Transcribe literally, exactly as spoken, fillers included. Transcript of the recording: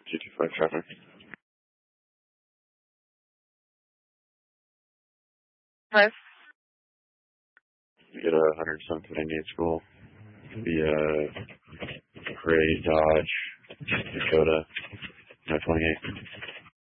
two two five traffic. Hello? You get a one hundred something Indian school. The uh, Gray Dodge Dakota nine twenty-eight.